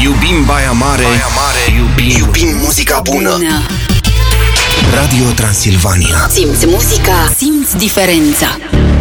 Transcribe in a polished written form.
Iubim Baia Mare, iubim muzica bună. Radio Transilvania. Simți muzica, simți diferența.